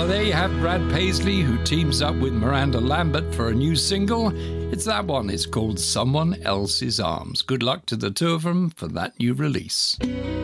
Well, there you have Brad Paisley, who teams up with Miranda Lambert for a new single. It's that one. It's called Someone Else's Arms. Good luck to the two of them for that new release.